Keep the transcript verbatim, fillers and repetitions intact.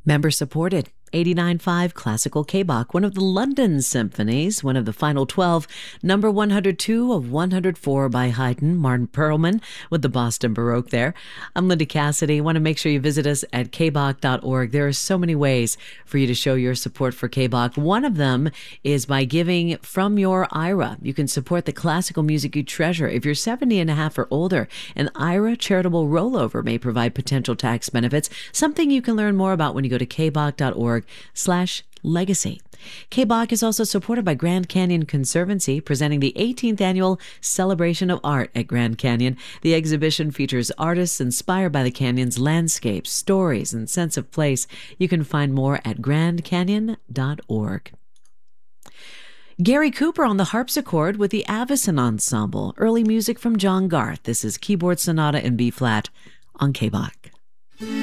Member supported. eighty-nine point five Classical K B O C, one of the London symphonies, one of the final twelve, number one hundred two of one hundred four by Haydn, Martin Perlman with the Boston Baroque there. I'm Linda Cassidy. I want to make sure you visit us at k b o c dot org. There are so many ways for you to show your support for K B O C. One of them is by giving from your I R A. You can support the classical music you treasure. If you're seventy and a half or older, an I R A charitable rollover may provide potential tax benefits, something you can learn more about when you go to k b o c dot org slash legacy. K B O C is also supported by Grand Canyon Conservancy, presenting the eighteenth Annual Celebration of Art at Grand Canyon. The exhibition features artists inspired by the canyon's landscapes, stories, and sense of place. You can find more at grand canyon dot org. Gary Cooper on the harpsichord with the Avicen Ensemble. Early music from John Garth. This is Keyboard Sonata in B-flat on K B O C.